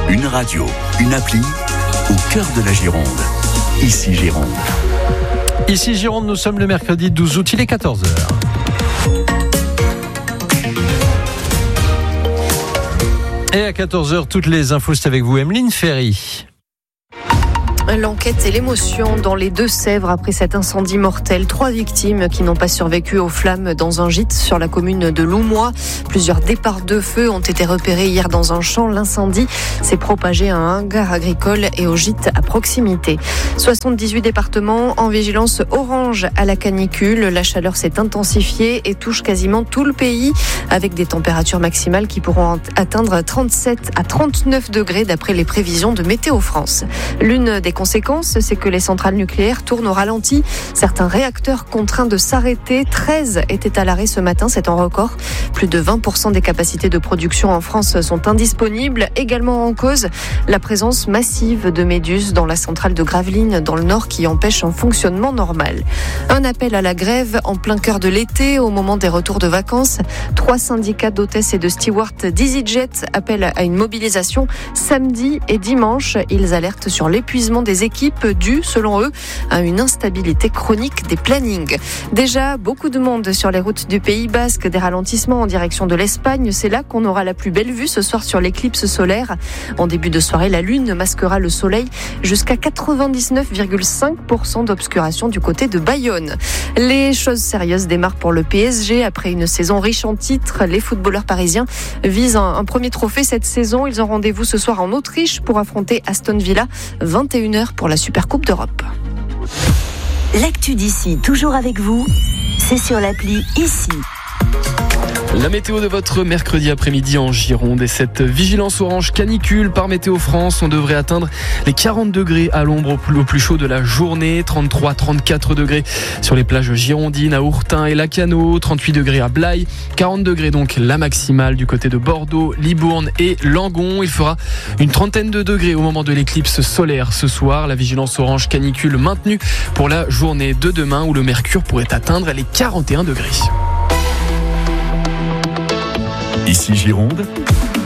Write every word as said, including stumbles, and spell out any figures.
Une radio, une appli, au cœur de la Gironde. Ici Gironde. Ici Gironde, nous sommes le mercredi douze août, il est quatorze heures. Et à quatorze heures, toutes les infos, c'est avec vous, Emeline Ferry. L'enquête et l'émotion dans les Deux-Sèvres après cet incendie mortel. Trois victimes qui n'ont pas survécu aux flammes dans un gîte sur la commune de Loumois. Plusieurs départs de feu ont été repérés hier dans un champ. L'incendie s'est propagé à un hangar agricole et au gîte à proximité. soixante-dix-huit départements en vigilance orange à la canicule. La chaleur s'est intensifiée et touche quasiment tout le pays avec des températures maximales qui pourront atteindre trente-sept à trente-neuf degrés d'après les prévisions de Météo France. L'une des conséquences, c'est que les centrales nucléaires tournent au ralenti. Certains réacteurs contraints de s'arrêter. treize étaient à l'arrêt ce matin, c'est un record. Plus de vingt pour cent des capacités de production en France sont indisponibles. Également en cause, la présence massive de méduses dans la centrale de Gravelines, dans le Nord, qui empêche un fonctionnement normal. Un appel à la grève en plein cœur de l'été, au moment des retours de vacances. Trois syndicats d'hôtesses et de stewards d'EasyJet appellent à une mobilisation samedi et dimanche. Ils alertent sur l'épuisement des équipes dues, selon eux, à une instabilité chronique des plannings. Déjà, beaucoup de monde sur les routes du Pays Basque, des ralentissements en direction de l'Espagne. C'est là qu'on aura la plus belle vue ce soir sur l'éclipse solaire. En début de soirée, la Lune masquera le soleil jusqu'à quatre-vingt-dix-neuf virgule cinq pour cent d'obscuration du côté de Bayonne. Les choses sérieuses démarrent pour le P S G. Après une saison riche en titres, les footballeurs parisiens visent un, un premier trophée cette saison. Ils ont rendez-vous ce soir en Autriche pour affronter Aston Villa, vingt et une heures pour la Supercoupe d'Europe. L'actu d'ici, toujours avec vous, c'est sur l'appli Ici. La météo de votre mercredi après-midi en Gironde et cette vigilance orange canicule par Météo France. On devrait atteindre les quarante degrés à l'ombre au plus, au plus chaud de la journée. trente-trois à trente-quatre degrés sur les plages girondines à Ourtin et Lacano. trente-huit degrés à Blaye. quarante degrés donc la maximale du côté de Bordeaux, Libourne et Langon. Il fera une trentaine de degrés au moment de l'éclipse solaire ce soir. La vigilance orange canicule maintenue pour la journée de demain où le mercure pourrait atteindre les quarante et un degrés. Ici Gironde,